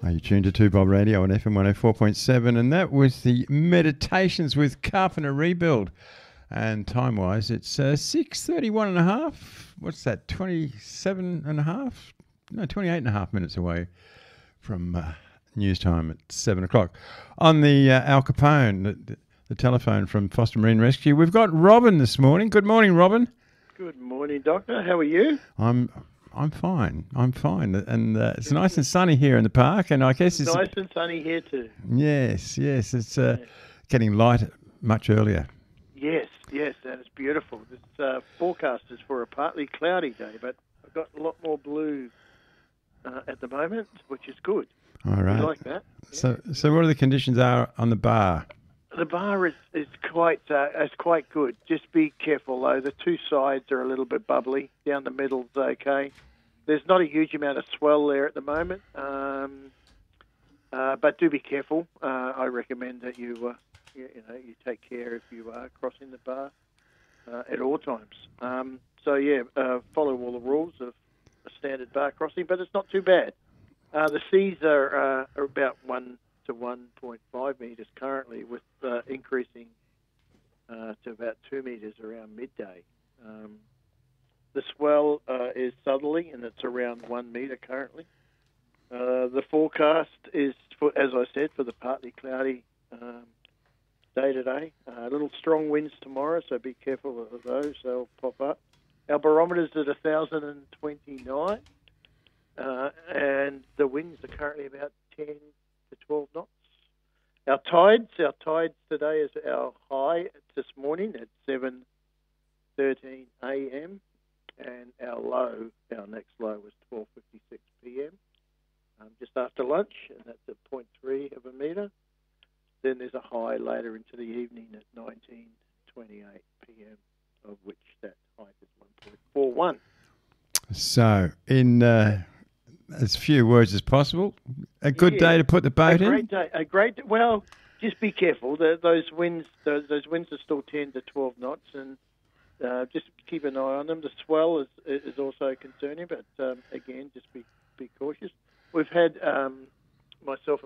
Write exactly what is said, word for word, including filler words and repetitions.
Are you tuned to two Bob Radio on F M one oh four point seven? And that was the Meditations with Carpenter Rebuild. And time-wise, it's uh, six thirty-one and a half. What's that, twenty-seven and a half? No, twenty-eight and a half minutes away from uh, news time at seven o'clock. On the uh, Al Capone, the, the telephone from Foster Marine Rescue, we've got Robin this morning. Good morning, Robin. Good morning, Doctor. How are you? I'm... I'm fine. I'm fine, and uh, it's nice and sunny here in the park. And I guess it's nice and sunny here too. Yes, yes, it's uh, yeah. getting light much earlier. Yes, yes, and it's beautiful. This uh, forecast is for a partly cloudy day, but I've got a lot more blue uh, at the moment, which is good. All right, you like that. So, yeah. so what are the conditions are on the bar? The bar is is quite uh, is quite good. Just be careful though. The two sides are a little bit bubbly. Down the middle's okay. There's not a huge amount of swell there at the moment, um, uh, but do be careful. Uh, I recommend that you, uh, you you know you take care if you are crossing the bar uh, at all times. Um, so yeah, uh, follow all the rules of a standard bar crossing, but it's not too bad. Uh, the seas are uh, are about one to one point five metres currently, with uh, increasing uh, to about two metres around midday. Um, the swell uh, is southerly, and it's around one metre currently. Uh, the forecast is, for, as I said, for the partly cloudy um, day today. A uh, little strong winds tomorrow, so be careful of those. They'll pop up. Our barometer's at one thousand twenty-nine, uh, and the winds are currently about ten to twelve knots. Our tides, our tides today is our high this morning at seven thirteen a m, and our low, our next low was twelve fifty-six p m, um, just after lunch, and that's at zero point three of a metre. Then there's a high later into the evening at nineteen twenty-eight p m, of which that height is one point four one. So, in... Uh as few words as possible. A good yeah, day to put the boat a in? Great day, a great day. Well, just be careful. The, those winds those, those winds are still ten to twelve knots, and uh, just keep an eye on them. The swell is is also concerning, but um, again, just be, be cautious. We've had, um, myself